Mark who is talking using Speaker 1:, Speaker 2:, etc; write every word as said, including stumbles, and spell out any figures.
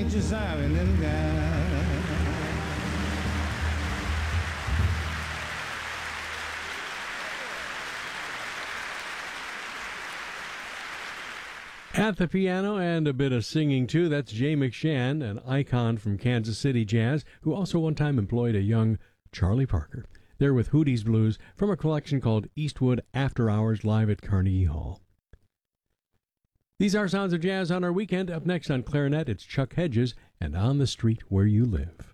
Speaker 1: just having them guys.
Speaker 2: At the piano and a bit of singing too, that's Jay McShann, an icon from Kansas City jazz, who also one time employed a young Charlie Parker. They're with Hootie's Blues from a collection called Eastwood After Hours live at Carnegie Hall. These are Sounds of Jazz on our weekend. Up next on clarinet, it's Chuck Hedges and On the Street Where You Live.